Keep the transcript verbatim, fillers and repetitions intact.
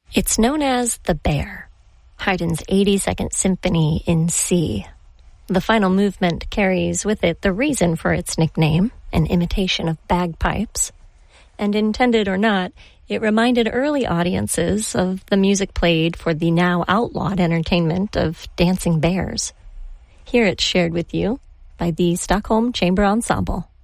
It's known as the Bear, Haydn's eighty-second Symphony in C. The final movement carries with it the reason for its nickname, an imitation of bagpipes. And intended or not, it reminded early audiences of the music played for the now outlawed entertainment of dancing bears. Here it's shared with you by the Stockholm Chamber Ensemble.